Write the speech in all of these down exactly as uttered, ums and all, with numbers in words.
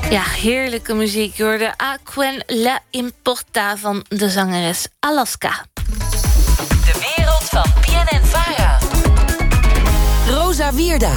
Ja, heerlijke muziek. Je hoorde Aquen La Importa van de zangeres Alaska. De wereld van B N N-Vara. Rosa Wierda.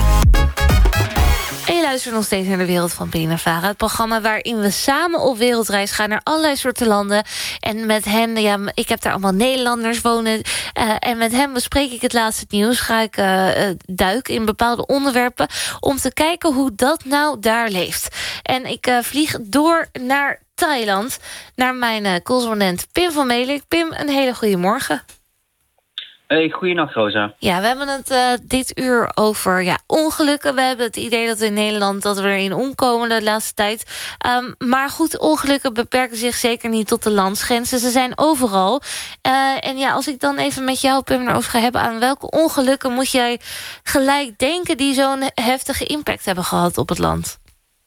En je luistert nog steeds naar de wereld van B N N-Vara. Het programma waarin we samen op wereldreis gaan naar allerlei soorten landen. En met hen, ja, ik heb daar allemaal Nederlanders wonen. Uh, en met hen bespreek ik het laatste nieuws. Ga ik uh, uh, duiken in bepaalde onderwerpen om te kijken hoe dat nou daar leeft. En ik uh, vlieg door naar Thailand, naar mijn uh, correspondent Pim van Melik. Pim, een hele goede morgen. Hey, goeienacht, Rosa. Ja, we hebben het uh, dit uur over ja, ongelukken. We hebben het idee dat in Nederland dat we erin omkomen de laatste tijd. Um, maar goed, ongelukken beperken zich zeker niet tot de landsgrenzen. Ze zijn overal. Uh, en ja, als ik dan even met jou, Pim, erover ga hebben, aan welke ongelukken moet jij gelijk denken die zo'n heftige impact hebben gehad op het land?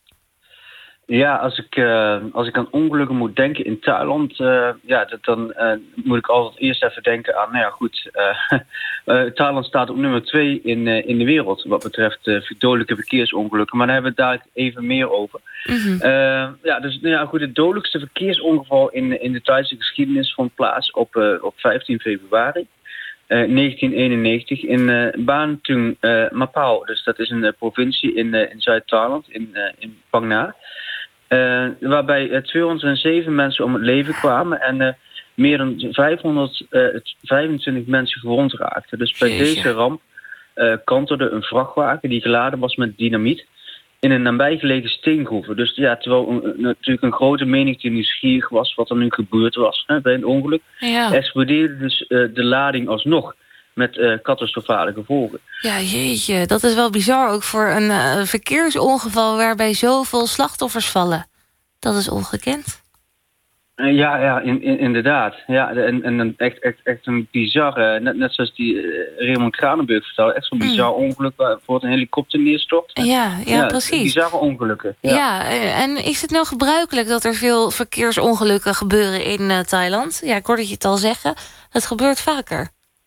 Ja, als ik, uh, als ik aan ongelukken moet denken in Thailand, uh, ja, dat, dan uh, moet ik altijd eerst even denken aan, nou ja, goed, uh, uh, Thailand staat op nummer twee in, uh, in de wereld wat betreft uh, dodelijke verkeersongelukken. Maar daar hebben we het daar even meer over. Mm-hmm. Uh, ja, dus nou ja, goed, het dodelijkste verkeersongeval in, in de Thaise geschiedenis vond plaats op, uh, op vijftien februari. Uh, negentien eenennegentig in uh, Ban Tung uh, Mapao. Dus dat is een uh, provincie in, uh, in Zuid-Thailand, in, uh, in Phang Nga. Uh, waarbij uh, tweehonderdzeven mensen om het leven kwamen en uh, meer dan vijfhonderdvijfentwintig mensen gewond raakten. Dus bij Jeetje. deze ramp uh, kantelde een vrachtwagen die geladen was met dynamiet in een nabijgelegen steengroeven. Dus ja, terwijl uh, natuurlijk een grote menigte nieuwsgierig was wat er nu gebeurd was hè, bij een ongeluk, ja. explodeerde dus uh, de lading alsnog met uh, catastrofale gevolgen. Ja, jeetje, dat is wel bizar ook voor een uh, verkeersongeval waarbij zoveel slachtoffers vallen. Dat is ongekend. Uh, ja, ja, in, in, inderdaad. Ja, en, en echt, echt, echt een bizarre, net, net zoals die uh, Raymond Kranenburg vertelde, echt zo'n mm. bizar ongeluk waarvoor een helikopter neerstort. Ja, ja, ja, precies. Bizarre ongelukken. Ja. ja, en is het nou gebruikelijk dat er veel verkeersongelukken gebeuren in uh, Thailand? Ja, ik hoorde je het al zeggen. Het gebeurt vaker.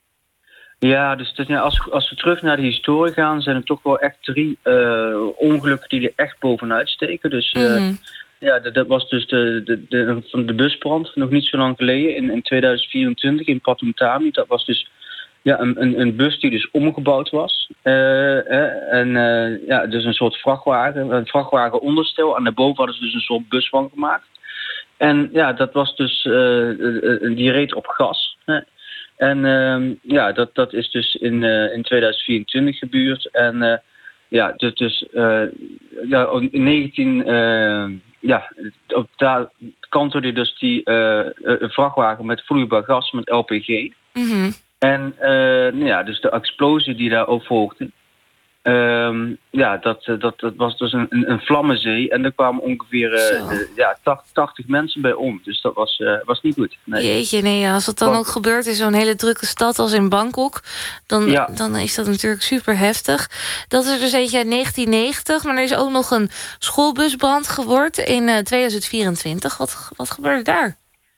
Ja, dus, dus ja, als, als we terug naar de historie gaan, zijn er toch wel echt drie uh, ongelukken die er echt bovenuit steken. Dus uh, mm-hmm. ja, dat, dat was dus de, de, de, van de busbrand nog niet zo lang geleden in, in tweeduizend vierentwintig in Pathum Thani. Dat was dus ja, een, een, een bus die dus omgebouwd was. Uh, uh, en uh, ja, dus een soort vrachtwagen, een vrachtwagenonderstel. En daarboven hadden ze dus een soort bus van gemaakt. En ja, dat was dus, uh, die reed op gas. Hè. En uh, ja, dat, dat is dus in, uh, in tweeduizend vierentwintig gebeurd. En uh, ja, dus, dus uh, ja, in negentien uh, ja, op daar kantelde dus die uh, een vrachtwagen met vloeibaar gas met L P G. Mm-hmm. En uh, nou ja, dus de explosie die daarop volgde. Um, ja, dat, dat, dat was dus een, een vlammenzee. En er kwamen ongeveer uh, uh, ja, tachtig mensen bij om. Dus dat was, uh, was niet goed. Nee. Jeetje, nee, als dat dan Wat? ook gebeurt in zo'n hele drukke stad als in Bangkok, dan, ja. dan is dat natuurlijk super heftig. Dat is dus eentje uit negentien negentig, maar er is ook nog een schoolbusbrand geworden in uh, tweeduizend vierentwintig. Wat, wat gebeurde daar?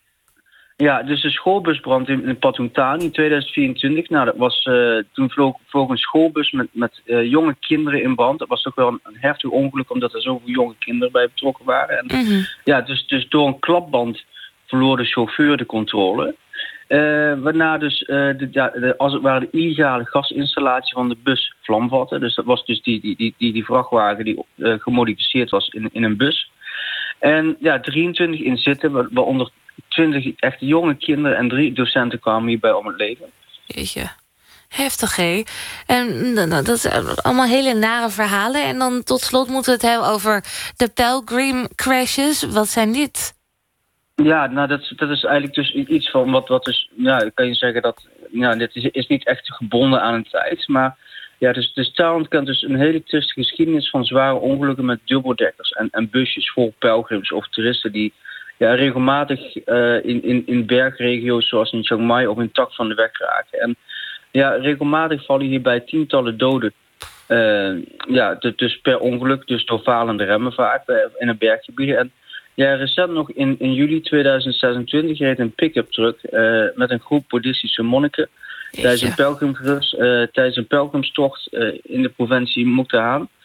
Ja, dus de schoolbusbrand in, in Pathum Thani in tweeduizend vierentwintig. Nou, dat was, uh, toen vloog, vloog een schoolbus met, met uh, jonge kinderen in brand. Dat was toch wel een, een heftig ongeluk, omdat er zoveel jonge kinderen bij betrokken waren. En, mm-hmm. ja, dus, dus door een klapband verloor de chauffeur de controle. Uh, waarna dus uh, de, de, als het ware de illegale gasinstallatie van de bus vlam vatte. Dus dat was dus die, die, die, die, die vrachtwagen die uh, gemodificeerd was in, in een bus. En ja, drieëntwintig inzitten, waaronder twintig echte jonge kinderen en drie docenten kwamen hierbij om het leven. Jeetje, heftig hé. En dat zijn allemaal hele nare verhalen. En dan tot slot moeten we het hebben over de Pilgrim crashes. Wat zijn dit? Ja, nou dat, dat is eigenlijk dus iets van wat, wat dus, nou kan je zeggen dat, nou dit is, is niet echt gebonden aan een tijd, maar ja, dus, dus Thailand kent dus een hele trieste geschiedenis van zware ongelukken met dubbeldekkers en, en busjes vol pelgrims of toeristen die ja, regelmatig uh, in, in, in bergregio's zoals in Chiang Mai of in Tak van de weg raken. En ja, regelmatig vallen hierbij tientallen doden. Uh, ja, dus per ongeluk, dus door falende remmen vaak uh, in een berggebied. En ja, recent nog in, in juli tweeduizend zesentwintig reed een pick-up truck uh, met een groep boeddhistische monniken tijdens een pelgrimstocht uh, tijdens een pelgrimstocht uh, in de provincie Mukdahan.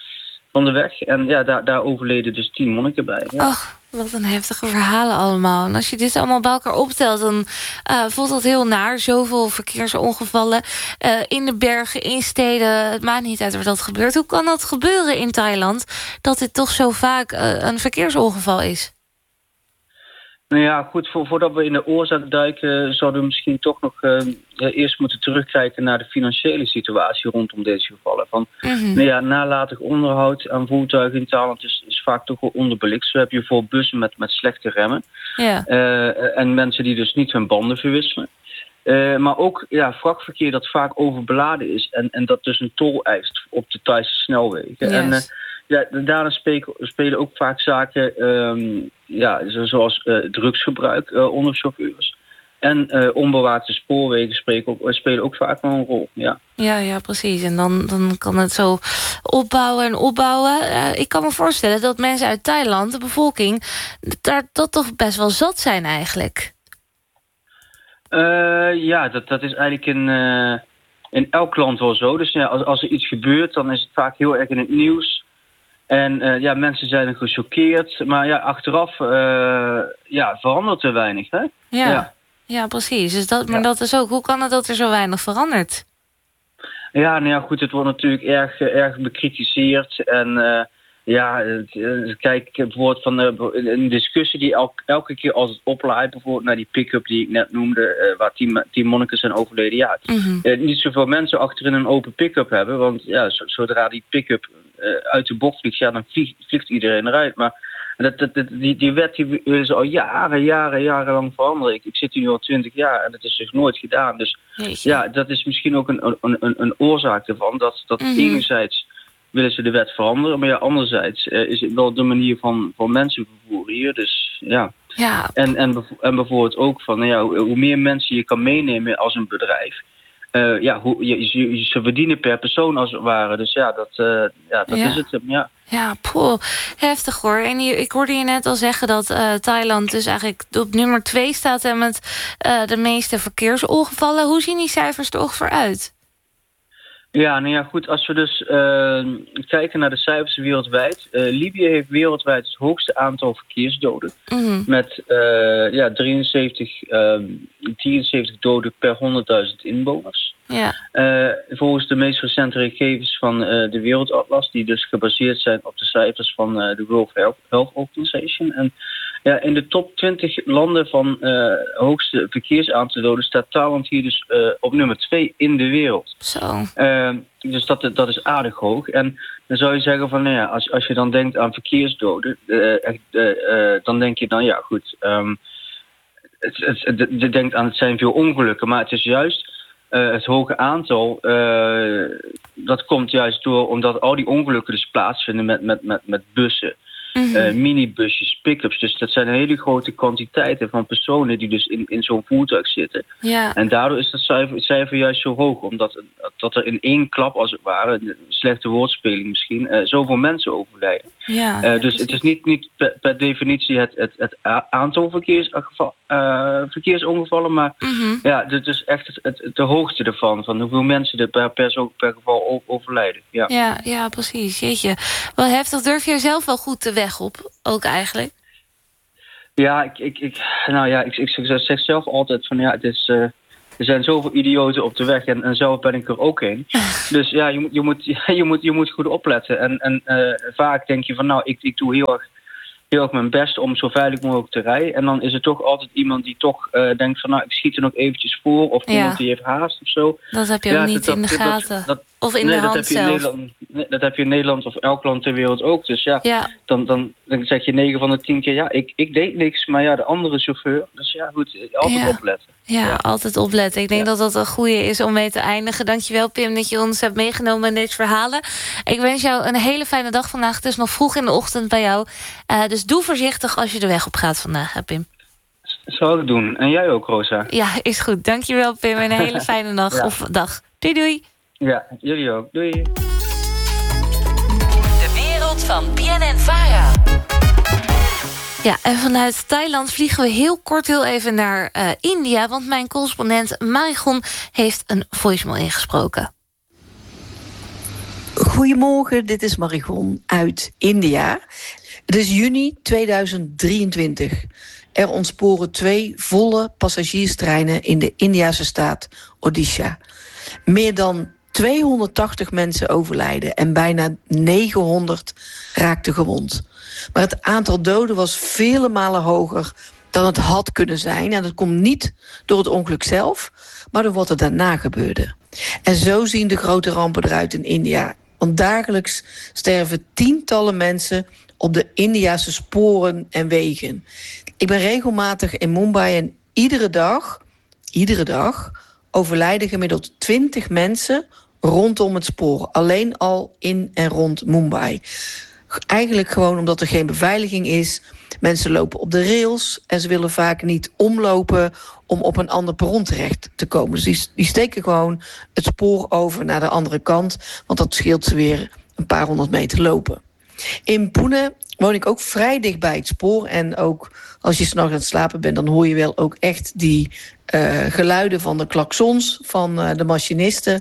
van de weg. En ja, daar, daar overleden dus tien monniken bij. Ja. Ach, wat een heftige verhalen allemaal. En als je dit allemaal bij elkaar optelt, dan uh, voelt dat heel naar. Zoveel verkeersongevallen uh, in de bergen, in steden. Het maakt niet uit waar dat gebeurt. Hoe kan dat gebeuren in Thailand, dat dit toch zo vaak uh, een verkeersongeval is? Nou ja, goed, voor, voordat we in de oorzaak duiken, zouden we misschien toch nog uh, eerst moeten terugkijken naar de financiële situatie rondom deze gevallen. Van, mm-hmm. nou ja, nalatig onderhoud aan voertuigen in Thailand is, is vaak toch wel onderbelicht. Zo heb je voor bussen met, met slechte remmen. Ja. Uh, en mensen die dus niet hun banden verwisselen. Uh, maar ook ja, vrachtverkeer dat vaak overbeladen is en, en dat dus een tol eist op de Thaise snelwegen. Yes. En, uh, ja, daarna spelen ook vaak zaken um, ja, zoals uh, drugsgebruik uh, onder chauffeurs. En uh, onbewaakte spoorwegen spelen ook, spelen ook vaak wel een rol. Ja, ja, ja precies. En dan, dan kan het zo opbouwen en opbouwen. Uh, ik kan me voorstellen dat mensen uit Thailand, de bevolking, daar dat toch best wel zat zijn eigenlijk. Uh, ja, dat, dat is eigenlijk in, uh, in elk land wel zo. Dus ja, als, als er iets gebeurt, dan is het vaak heel erg in het nieuws. En uh, ja, mensen zijn gechoqueerd. Maar ja, achteraf uh, ja, verandert er weinig, hè? Ja, ja. ja precies. Dus dat, maar ja. dat is ook, hoe kan het dat er zo weinig verandert? Ja, nou ja, goed, het wordt natuurlijk erg, erg bekritiseerd. En uh, ja, kijk, bijvoorbeeld van uh, een discussie die elk, elke keer als het oplaait, bijvoorbeeld naar die pick-up die ik net noemde, uh, waar tien, tien monniken zijn overleden. Ja, mm-hmm. uh, niet zoveel mensen achterin een open pick-up hebben, want ja, zodra die pick-up uh, uit de bocht vliegt, ja, dan vliegt, vliegt iedereen eruit. Maar dat, dat, dat, die, die wet die willen ze al jaren, jaren, jarenlang veranderen. Ik, ik zit hier nu al twintig jaar en dat is dus nooit gedaan. Dus Jeetje. ja, dat is misschien ook een, een, een, een oorzaak ervan, dat, dat mm-hmm. enerzijds willen ze de wet veranderen, maar ja, anderzijds uh, is het wel de manier van, van mensen vervoeren hier. Dus ja. ja. En, en, bev- en bijvoorbeeld ook van, nou ja, hoe, hoe meer mensen je kan meenemen als een bedrijf, uh, ja, hoe, je, je, ze verdienen per persoon als het ware. Dus ja, dat, uh, ja, dat ja. is het. Ja, ja poeh, heftig hoor. En je, ik hoorde je net al zeggen dat uh, Thailand dus eigenlijk op nummer twee staat en met uh, de meeste verkeersongevallen. Hoe zien die cijfers er ongeveer uit? Ja, nou ja, goed. Als we dus uh, kijken naar de cijfers wereldwijd. Uh, Libië heeft wereldwijd het hoogste aantal verkeersdoden. Mm-hmm. Met uh, ja, drieënzeventig, uh, drieënzeventig doden per honderdduizend inwoners. Ja. Uh, volgens de meest recente gegevens van uh, de Wereldatlas, die dus gebaseerd zijn op de cijfers van uh, de World Health, Health Organization. En ja, in de top twintig landen van uh, hoogste verkeersaantal doden staat Thailand hier dus uh, op nummer twee in de wereld. Zo. Uh, dus dat, dat is aardig hoog. En dan zou je zeggen van, nou ja, als, als je dan denkt aan verkeersdoden, uh, echt, uh, uh, dan denk je dan, ja goed, um, het, het, het, je denkt aan het zijn veel ongelukken, maar het is juist Uh, het hoge aantal, uh, dat komt juist door omdat al die ongelukken dus plaatsvinden met, met, met, met bussen, mm-hmm. uh, minibusjes, pick-ups. Dus dat zijn hele grote kwantiteiten van personen die dus in, in zo'n voertuig zitten. Ja. En daardoor is dat cijfer, het cijfer juist zo hoog, omdat dat er in één klap, als het ware, een slechte woordspeling misschien, uh, zoveel mensen overlijden. Ja, uh, dus het is niet, niet per, per definitie het, het, het aantal verkeersgeval, uh, verkeersongevallen, maar mm-hmm. ja, dit is echt het, het, de hoogte ervan, van hoeveel mensen er per, per, per geval overlijden. Ja. Ja, ja, precies. Jeetje. Wel heftig. Durf je zelf wel goed de weg op, ook eigenlijk? Ja, ik, ik, ik, nou ja, ik, ik zeg zelf altijd van ja, het is, uh, er zijn zoveel idioten op de weg en, en zelf ben ik er ook een. Dus ja, je moet, je moet, je moet, je moet goed opletten. En, en uh, vaak denk je van nou, ik, ik doe heel erg, heel erg mijn best om zo veilig mogelijk te rijden. En dan is er toch altijd iemand die toch uh, denkt van nou, ik schiet er nog eventjes voor. Of ja. iemand die heeft haast of zo. Dat heb je ja, ook niet dat, in de dat, gaten. Dat, dat, of in nee, de hand dat heb je zelf. in Nederland, nee, dat heb je in Nederland of elk land ter wereld ook. Dus ja, Ja. Dan, dan, dan zeg je negen van de tien keer ja, ik, ik deed niks. Maar ja, de andere chauffeur. Dus ja, goed, altijd Ja. opletten. Ja, Ja. altijd opletten. Ik denk Ja. dat dat een goede is om mee te eindigen. Dankjewel, Pim, dat je ons hebt meegenomen in deze verhalen. Ik wens jou een hele fijne dag vandaag. Het is nog vroeg in de ochtend bij jou. Uh, dus doe voorzichtig als je de weg op gaat vandaag, hè, Pim. Zal ik doen. En jij ook, Rosa. Ja, is goed. Dankjewel, Pim. En een hele fijne nacht Ja. of dag. Doei, doei. Ja, jullie ook. Doei. De wereld van B N N Vara. Ja, en vanuit Thailand vliegen we heel kort heel even naar uh, India. Want mijn correspondent Marigon heeft een voicemail ingesproken. Goedemorgen, dit is Marigon uit India. Het is juni tweeduizend drieëntwintig. Er ontsporen twee volle passagierstreinen in de Indiase staat Odisha. Meer dan tweehonderdtachtig mensen overlijden en bijna negenhonderd raakten gewond. Maar het aantal doden was vele malen hoger dan het had kunnen zijn. En dat komt niet door het ongeluk zelf, maar door wat er daarna gebeurde. En zo zien de grote rampen eruit in India. Want dagelijks sterven tientallen mensen op de Indiase sporen en wegen. Ik ben regelmatig in Mumbai en iedere dag, iedere dag overlijden gemiddeld twintig mensen rondom het spoor. Alleen al in en rond Mumbai. Eigenlijk gewoon omdat er geen beveiliging is. Mensen lopen op de rails en ze willen vaak niet omlopen om op een ander perron terecht te komen. Dus die, die steken gewoon het spoor over naar de andere kant, want dat scheelt ze weer een paar honderd meter lopen. In Pune woon ik ook vrij dicht bij het spoor. En ook als je 's nachts aan het slapen bent, dan hoor je wel ook echt die uh, geluiden van de klaksons van uh, de machinisten.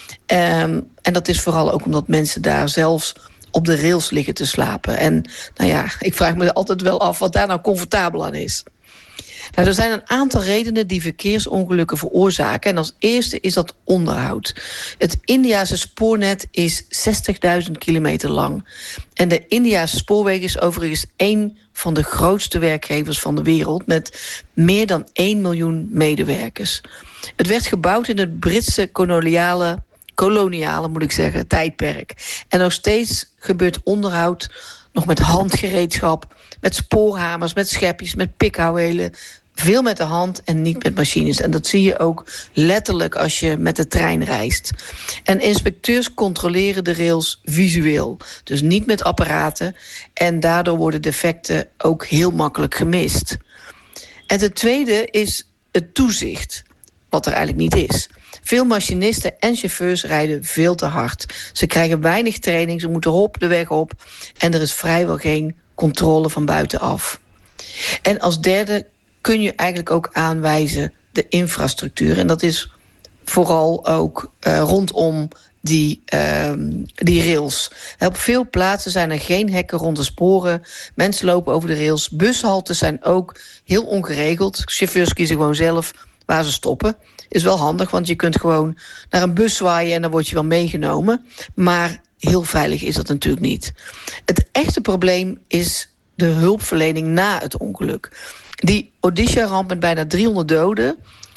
Um, en dat is vooral ook omdat mensen daar zelfs op de rails liggen te slapen. En nou ja, ik vraag me altijd wel af wat daar nou comfortabel aan is. Nou, er zijn een aantal redenen die verkeersongelukken veroorzaken. En als eerste is dat onderhoud. Het Indiase spoornet is zestigduizend kilometer lang. En de Indiase spoorwegen is overigens één van de grootste werkgevers van de wereld, met meer dan één miljoen medewerkers. Het werd gebouwd in het Britse koloniale, koloniale moet ik zeggen, tijdperk. En nog steeds gebeurt onderhoud nog met handgereedschap, met spoorhamers, met schepjes, met pikhouwelen. Veel met de hand en niet met machines. En dat zie je ook letterlijk als je met de trein reist. En inspecteurs controleren de rails visueel. Dus niet met apparaten. En daardoor worden defecten ook heel makkelijk gemist. En ten tweede is het toezicht, wat er eigenlijk niet is. Veel machinisten en chauffeurs rijden veel te hard. Ze krijgen weinig training, ze moeten hop de weg op. En er is vrijwel geen controle van buitenaf. En als derde kun je eigenlijk ook aanwijzen de infrastructuur. En dat is vooral ook uh, rondom die, uh, die rails. Op veel plaatsen zijn er geen hekken rond de sporen. Mensen lopen over de rails. Bushaltes zijn ook heel ongeregeld. Chauffeurs kiezen gewoon zelf waar ze stoppen. Is wel handig, want je kunt gewoon naar een bus zwaaien en dan word je wel meegenomen. Maar heel veilig is dat natuurlijk niet. Het echte probleem is de hulpverlening na het ongeluk. Die Odisha-ramp met bijna driehonderd doden.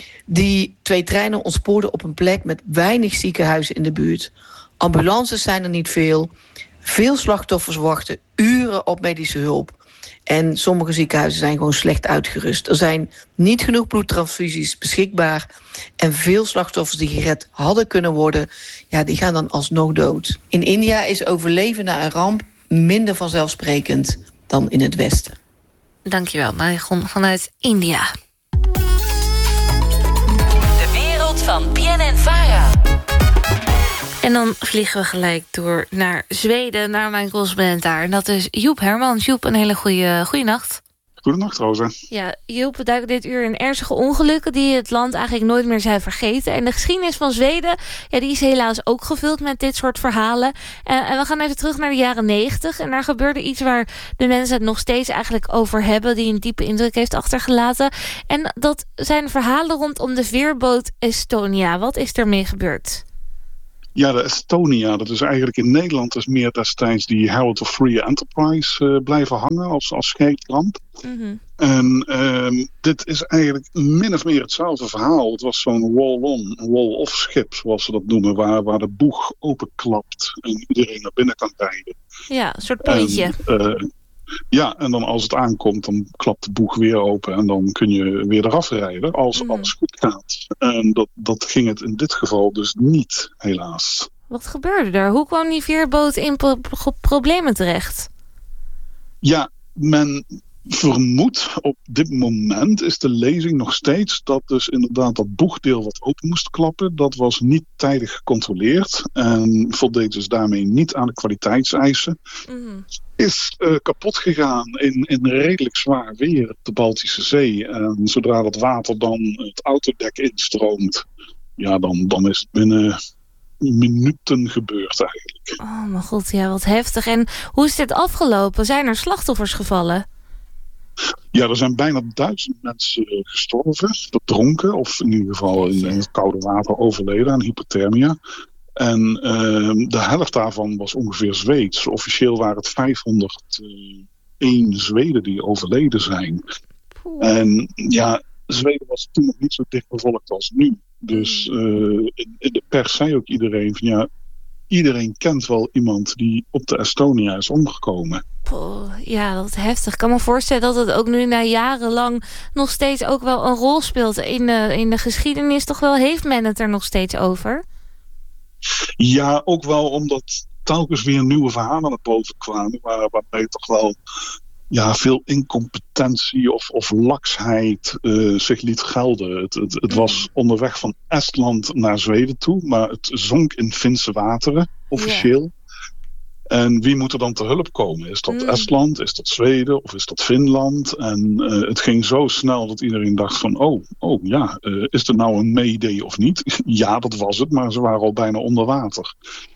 Die twee treinen ontspoorden op een plek met weinig ziekenhuizen in de buurt. Ambulances zijn er niet veel. Veel slachtoffers wachten uren op medische hulp. En sommige ziekenhuizen zijn gewoon slecht uitgerust. Er zijn niet genoeg bloedtransfusies beschikbaar. En veel slachtoffers die gered hadden kunnen worden, ja, die gaan dan alsnog dood. In India is overleven na een ramp minder vanzelfsprekend dan in het Westen. Dankjewel, Marigon vanuit India. De wereld van B N N Vara. En dan vliegen we gelijk door naar Zweden, naar mijn correspondent daar. En dat is Joep Hermans. Joep, een hele goede, goede nacht. Goedenacht, Rosa. Ja, Joep, we duiken dit uur in ernstige ongelukken die het land eigenlijk nooit meer zijn vergeten. En de geschiedenis van Zweden, ja, die is helaas ook gevuld met dit soort verhalen. Uh, en we gaan even terug naar de jaren negentig. En daar gebeurde iets waar de mensen het nog steeds eigenlijk over hebben, die een diepe indruk heeft achtergelaten. En dat zijn verhalen rondom de veerboot Estonia. Wat is ermee gebeurd? Ja, de Estonia, dat is eigenlijk in Nederland is meer destijds die Herald of Free Enterprise uh, blijven hangen als, als scheepsramp. Mm-hmm. En uh, dit is eigenlijk min of meer hetzelfde verhaal. Het was zo'n roll-on, roll-off schip, zoals ze dat noemen, waar, waar de boeg openklapt en iedereen naar binnen kan rijden. Ja, een soort pontje. En, uh, ja, en dan als het aankomt, dan klapt de boeg weer open en dan kun je weer eraf rijden als mm. alles goed gaat. En dat, dat ging het in dit geval dus niet, helaas. Wat gebeurde er? Hoe kwam die veerboot in pro- pro- problemen terecht? Ja, men vermoedt op dit moment, is de lezing nog steeds dat dus inderdaad dat boegdeel wat open moest klappen, dat was niet tijdig gecontroleerd en voldeed dus daarmee niet aan de kwaliteitseisen. Mm. Is uh, kapot gegaan in, in redelijk zwaar weer op de Baltische Zee. En zodra dat water dan het autodek instroomt, ja, dan, dan is het binnen minuten gebeurd eigenlijk. Oh mijn god, ja, wat heftig. En hoe is dit afgelopen? Zijn er slachtoffers gevallen? Ja, er zijn bijna duizend mensen gestorven, verdronken, of in ieder geval in, in het koude water overleden aan hypothermia. En uh, de helft daarvan was ongeveer Zweeds. Officieel waren het vijfhonderdéén Zweden die overleden zijn. Poeh. En ja, Zweden was toen nog niet zo dicht bevolkt als nu. Dus uh, in, in de pers zei ook iedereen van ja, iedereen kent wel iemand die op de Estonia is omgekomen. Oh, ja, dat is heftig. Ik kan me voorstellen dat het ook nu na jarenlang nog steeds ook wel een rol speelt in de, in de geschiedenis. Toch wel heeft men het er nog steeds over? Ja, ook wel omdat telkens weer nieuwe verhalen naar boven kwamen. Waar, waarbij toch wel ja, veel incompetentie of, of laksheid uh, zich liet gelden. Het, het, het was onderweg van Estland naar Zweden toe. Maar het zonk in Finse wateren, officieel. Yeah. En wie moet er dan te hulp komen? Is dat mm. Estland, is dat Zweden of is dat Finland? En uh, het ging zo snel dat iedereen dacht van... oh, oh ja, uh, is er nou een Mayday of niet? Ja, dat was het, maar ze waren al bijna onder water.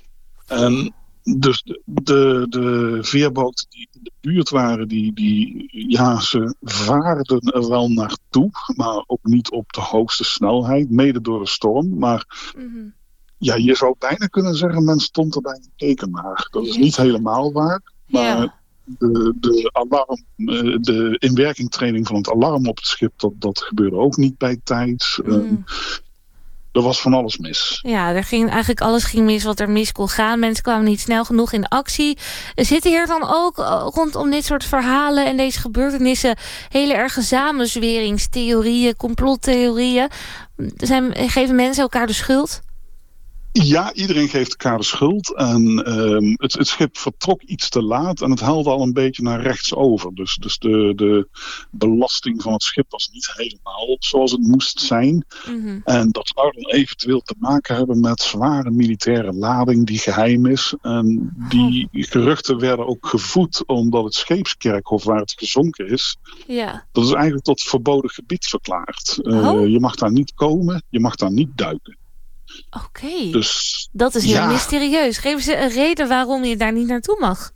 En dus de, de, de veerboten die in de buurt waren... Die, die, ja, ze vaarden er wel naartoe, maar ook niet op de hoogste snelheid. Mede door de storm, maar... Mm-hmm. Ja, je zou bijna kunnen zeggen, men stond er bij een tekenaar. Dat is niet helemaal waar. Maar ja. de, de, alarm, de inwerkingtraining van het alarm op het schip, dat, dat gebeurde ook niet bij tijd. Mm. Uh, er was van alles mis. Ja, er ging eigenlijk alles ging mis wat er mis kon gaan. Mensen kwamen niet snel genoeg in actie. Zitten hier dan ook rondom dit soort verhalen en deze gebeurtenissen hele erge samenzweringstheorieën, complottheorieën? Zijn, geven mensen elkaar de schuld? Ja, iedereen geeft elkaar de schuld. En um, het, het schip vertrok iets te laat en het helde al een beetje naar rechts over. Dus, dus de, de belasting van het schip was niet helemaal zoals het moest zijn. Mm-hmm. En dat zou dan eventueel te maken hebben met zware militaire lading die geheim is. En die oh. geruchten werden ook gevoed omdat het scheepskerkhof waar het gezonken is... Ja. Dat is eigenlijk tot verboden gebied verklaard. Uh, oh. Je mag daar niet komen, je mag daar niet duiken. Oké, okay. Dus, dat is heel ja, mysterieus. Geven ze een reden waarom je daar niet naartoe mag?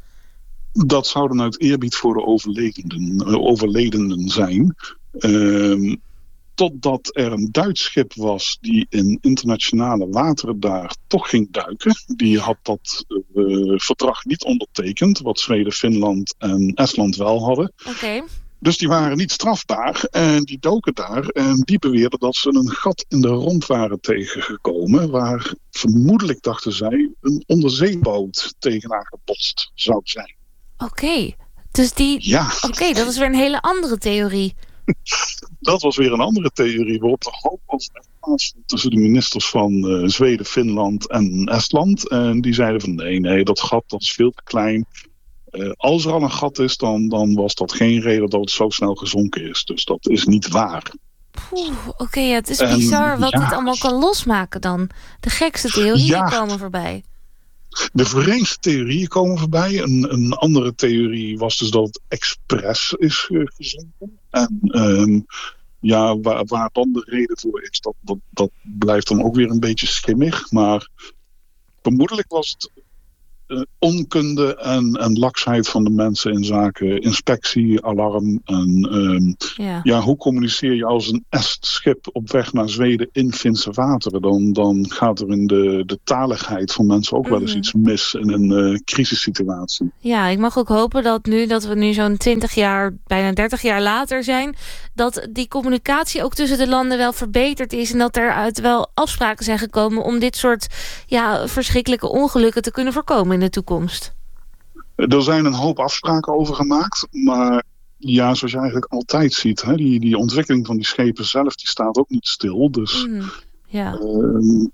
Dat zou dan uit eerbied voor de overledenden, uh, overledenden zijn. Uh, totdat er een Duits schip was die in internationale wateren daar toch ging duiken. Die had dat uh, verdrag niet ondertekend, wat Zweden, Finland en Estland wel hadden. Oké. Okay. Dus die waren niet strafbaar en die doken daar en die beweerden dat ze een gat in de romp waren tegengekomen waar vermoedelijk, dachten zij, een onderzeeboot tegenaan gebotst zou zijn. Oké, okay. dus die... Ja. Oké, okay, dat is weer een hele andere theorie. Dat was weer een andere theorie waarop de hoop overleg plaatsvond tussen de ministers van uh, Zweden, Finland en Estland. En die zeiden van nee, nee, dat gat dat is veel te klein. Uh, als er al een gat is, dan, dan was dat geen reden dat het zo snel gezonken is. Dus dat is niet waar. Oké, okay, ja, het is en, bizar wat ja. dit allemaal kan losmaken dan. De gekste theorieën ja. komen voorbij. De vreemdste theorieën komen voorbij. Een, een andere theorie was dus dat het expres is uh, gezonken. En um, ja, waar, waar dan de reden voor is, dat, dat, dat blijft dan ook weer een beetje schimmig. Maar vermoedelijk was het Uh, onkunde en, en laksheid van de mensen in zaken inspectie, alarm. En um, ja. ja, hoe communiceer je als een Est-schip op weg naar Zweden in Finse wateren? Dan, dan gaat er in de, de taligheid van mensen ook mm-hmm. wel eens iets mis in een uh, crisissituatie. Ja, ik mag ook hopen dat nu, dat we nu zo'n twintig jaar, bijna dertig jaar later zijn, dat die communicatie ook tussen de landen wel verbeterd is en dat er uit wel afspraken zijn gekomen om dit soort ja, verschrikkelijke ongelukken te kunnen voorkomen in de toekomst. Er zijn een hoop afspraken over gemaakt, maar ja, zoals je eigenlijk altijd ziet, hè, die, die ontwikkeling van die schepen zelf, die staat ook niet stil. Dus mm, ja. uh,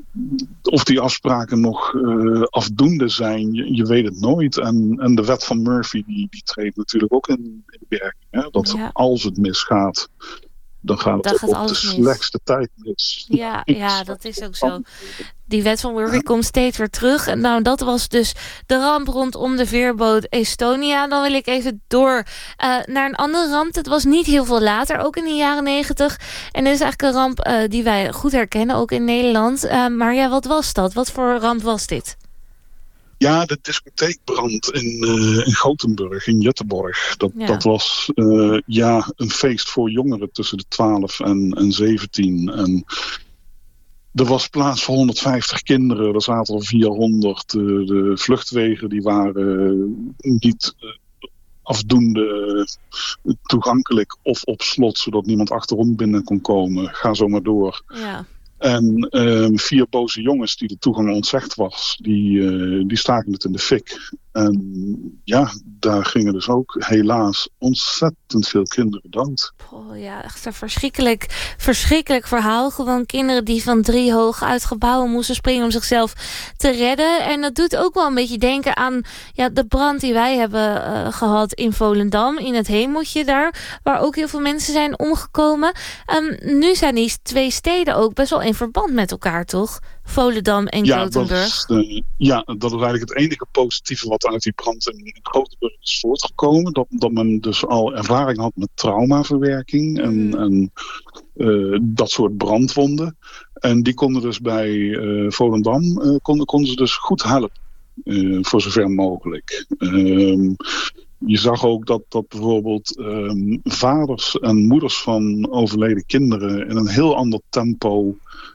of die afspraken nog uh, afdoende zijn, je, je weet het nooit. En, en de wet van Murphy, die, die treedt natuurlijk ook in, in werking. Hè, dat ja. als het misgaat, dan gaat Dan het gaat op de alles mis. slechtste tijd mis. Ja, ja, dat is ook zo. Die wet van Murphy komt steeds weer terug. En nou, dat was dus de ramp rondom de veerboot Estonia. Dan wil ik even door uh, naar een andere ramp. Het was niet heel veel later, ook in de jaren negentig. En dit is eigenlijk een ramp uh, die wij goed herkennen, ook in Nederland. Uh, maar ja, wat was dat? Wat voor ramp was dit? Ja, de discotheekbrand in, uh, in Gothenburg, in Göteborg. Dat, ja. dat was uh, ja, een feest voor jongeren tussen de twaalf en, en zeventien. En er was plaats voor honderdvijftig kinderen. Er zaten er vierhonderd. De, de vluchtwegen die waren niet uh, afdoende toegankelijk of op slot, zodat niemand achterom binnen kon komen. Ga zo maar door. Ja. En uh, vier boze jongens die de toegang ontzegd was, die, uh, die staken het in de fik. En ja, daar gingen dus ook helaas ontzettend veel kinderen dood. Oh ja, echt een verschrikkelijk, verschrikkelijk verhaal. Gewoon kinderen die van drie hoog uit gebouwen moesten springen om zichzelf te redden. En dat doet ook wel een beetje denken aan ja, de brand die wij hebben uh, gehad in Volendam, in het Hemeltje daar, waar ook heel veel mensen zijn omgekomen. Um, nu zijn die twee steden ook best wel in verband met elkaar, toch? Volendam en ja, Gothenburg. Dat is, uh, ja, dat is eigenlijk het enige positieve wat uit die brand in Gothenburg is voortgekomen. Dat, dat men dus al ervaring had met traumaverwerking en, mm. en uh, dat soort brandwonden. En die konden dus bij uh, Volendam uh, konden, konden ze dus goed helpen. Uh, voor zover mogelijk. Uh, je zag ook dat, dat bijvoorbeeld um, vaders en moeders van overleden kinderen in een heel ander tempo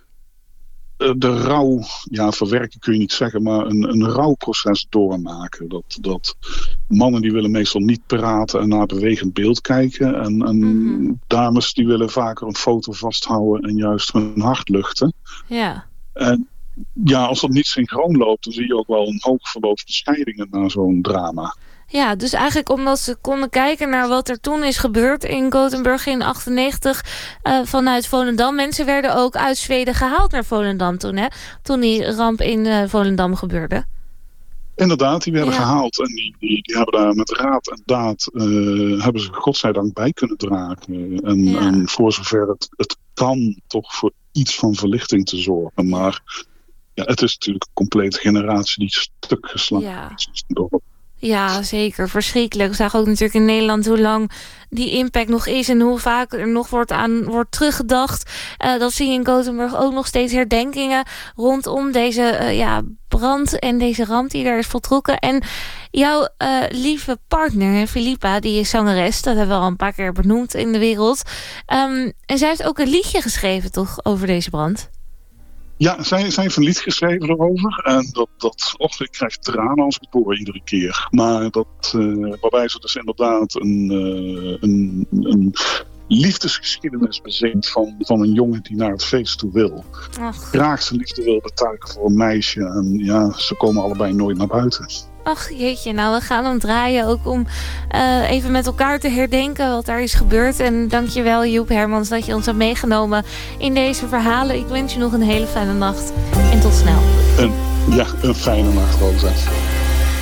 de rouw, ja, verwerken kun je niet zeggen, maar een, een rouwproces doormaken. Dat, dat mannen die willen meestal niet praten en naar bewegend beeld kijken. En, en mm-hmm. dames die willen vaker een foto vasthouden en juist hun hart luchten. Ja. En ja, als dat niet synchroon loopt, dan zie je ook wel een hoog verloop van scheidingen na zo'n drama. Ja, dus eigenlijk omdat ze konden kijken naar wat er toen is gebeurd in Gothenburg in achtennegentig uh, vanuit Volendam. Mensen werden ook uit Zweden gehaald naar Volendam toen, hè? Toen die ramp in uh, Volendam gebeurde. Inderdaad, die werden ja. gehaald en die, die, die hebben daar met raad en daad uh, hebben ze godzijdank bij kunnen dragen. En, ja. en voor zover het, het kan, toch voor iets van verlichting te zorgen. Maar ja, het is natuurlijk een complete generatie die stuk geslagen ja. is door. Ja, zeker. Verschrikkelijk. We zagen ook natuurlijk in Nederland hoe lang die impact nog is en hoe vaak er nog wordt aan wordt teruggedacht. Uh, dat zie je in Gothenburg ook nog steeds herdenkingen rondom deze uh, ja, brand en deze ramp die daar is voltrokken. En jouw uh, lieve partner, Philippa, die is zangeres. Dat hebben we al een paar keer benoemd in de wereld. Um, en zij heeft ook een liedje geschreven, toch, over deze brand? Ja, zij, zij heeft een lied geschreven erover. En dat, dat och, ik krijg tranen als ik het hoor iedere keer. Maar dat, uh, waarbij ze dus inderdaad een, uh, een, een liefdesgeschiedenis bezingt van, van een jongen die naar het feest toe wil. Ach. Graag zijn liefde wil betuigen voor een meisje. En ja, ze komen allebei nooit naar buiten. Ach jeetje, nou we gaan hem draaien ook om uh, even met elkaar te herdenken wat daar is gebeurd. En dankjewel Joep Hermans dat je ons hebt meegenomen in deze verhalen. Ik wens je nog een hele fijne nacht en tot snel. En, ja, een fijne nacht, Rosa.